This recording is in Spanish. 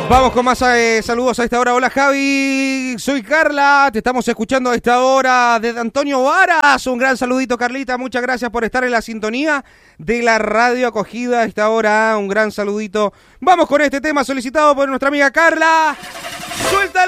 Vamos con más saludos a esta hora. Hola Javi, soy Carla, te estamos escuchando a esta hora desde Antonio Varas. Un gran saludito Carlita, muchas gracias por estar en la sintonía de la radio acogida a esta hora. Un gran saludito. Vamos con este tema solicitado por nuestra amiga Carla. ¡Suéltalo!